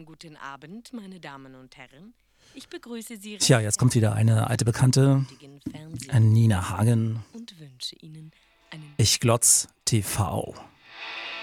guten Abend, meine Damen und Herren. Ich begrüße Sie recht Tja, jetzt kommt wieder eine alte Bekannte, herzlich Nina Hagen. und wünsche Ihnen einen Ich glotz TV.